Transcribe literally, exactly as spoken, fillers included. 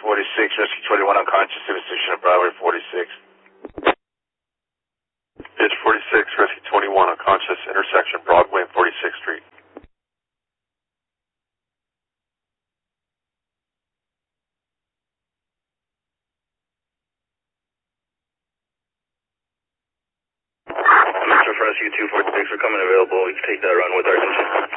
forty-six, Rescue twenty-one unconscious, intersection of Broadway forty-six. Pitch forty-six, Rescue twenty-one unconscious, intersection Broadway and forty-sixth Street. Mister Rescue two forty-six, we're coming available. You can take that run with our engine.